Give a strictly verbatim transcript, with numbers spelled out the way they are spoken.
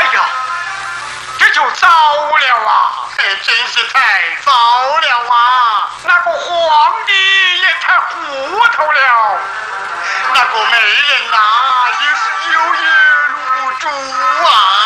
哎呀，这就糟了啊！ 这真是太糟了啊！ 那个皇帝也太糊涂了， 那个媒人呐、也是有眼无珠啊！